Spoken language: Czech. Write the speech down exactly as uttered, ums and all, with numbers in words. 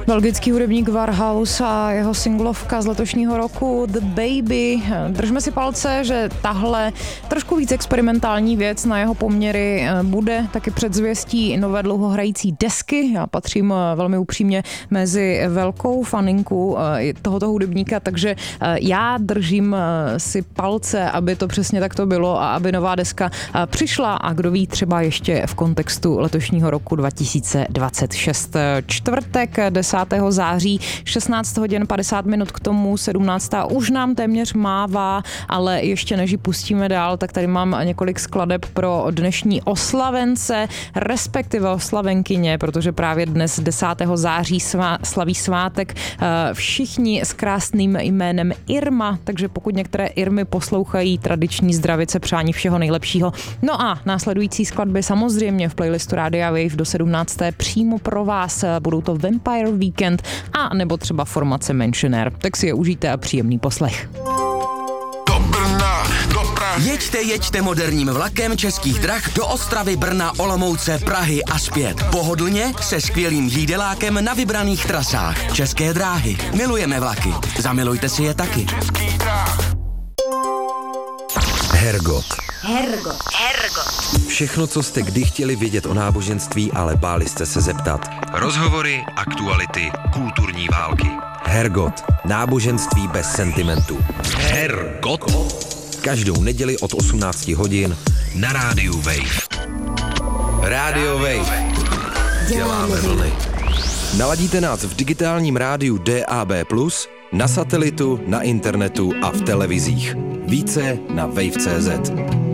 Belgický hudebník Warhouse a jeho singlovka z letošního roku The Baby. Držme si palce, že tahle trošku víc experimentální věc na jeho poměry bude taky předzvěstí nové dlouhohrající desky. Já patřím velmi upřímně mezi velkou faninku tohoto hudebníka, takže já držím si palce, aby to přesně takto bylo a aby nová deska přišla a kdo ví, třeba ještě v kontextu letošního roku dva tisíce dvacet šest. Čtvrtek desátého září, šestnáct hodin padesát minut k tomu, sedmnáct už nám téměř mává, ale ještě než ji pustíme dál, tak tady mám několik skladeb pro dnešní oslavence, respektive oslavenkyně, protože právě dnes desátého září svá, slaví svátek všichni s krásným jménem Irma, takže pokud některé Irmy poslouchají, tradiční zdravice, přání všeho nejlepšího. No a následující skladby samozřejmě v playlistu Rádia Wave do sedmnácté přímo pro vás. Budou to Vampire Weekend a nebo třeba formace Mentioner. Tak si je užijte a příjemný poslech. Do Brna, do Prahy. Jeďte, jeďte moderním vlakem Českých drah do Ostravy, Brna, Olomouce, Prahy a zpět. Pohodlně se skvělým jídelákem na vybraných trasách. České dráhy. Milujeme vlaky. Zamilujte si je taky. Český drah. Hergot. Hergot. Hergot. Všechno, co jste kdy chtěli vědět o náboženství, ale báli jste se zeptat. Rozhovory, aktuality, kulturní války. Hergot. Náboženství bez sentimentu. Hergot. Každou neděli od osmnácti hodin na rádiu Wave. Rádio Wave. Děláme vlny. Naladíte nás v digitálním rádiu D A B plus, na satelitu, na internetu a v televizích. Více na wave tečka cé zet.